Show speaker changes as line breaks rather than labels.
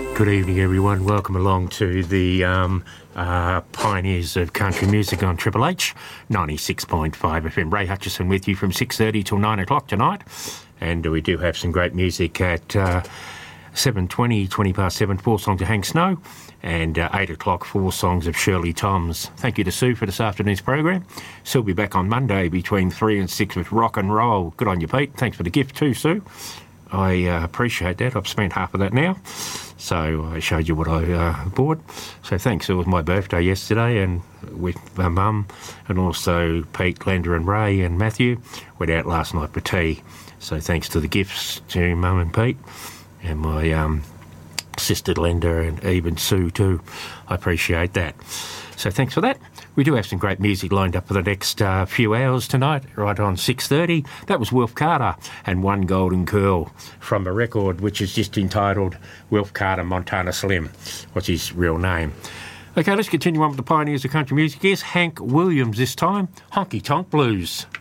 Good evening, everyone. Welcome along to the Pioneers of Country Music on Triple H, 96.5 FM. Ray Hutchison with you from 6:30 till 9 o'clock tonight. And we do have some great music at 7:20, 20 past 7, 4 songs of Hank Snow, and 8 o'clock, 4 songs of Shirley Toms. Thank you to Sue for this afternoon's program. Sue will be back on Monday between 3 and 6 with rock and roll. Good on you, Pete. Thanks for the gift too, Sue. I appreciate that. I've spent half of that now. So I showed you what I bought. So thanks. It was my birthday yesterday, and with my mum and also Pete, Glenda and Ray and Matthew went out last night for tea. So thanks to the gifts to Mum and Pete and my sister Glenda and even Sue too. I appreciate that. So thanks for that. We do have some great music lined up for the next few hours tonight, right on 6:30. That was Wilf Carter and One Golden Curl from a record which is just entitled Wilf Carter Montana Slim. What's his real name? Okay, let's continue on with the Pioneers of Country Music. Here's Hank Williams this time, Honky Tonk Blues.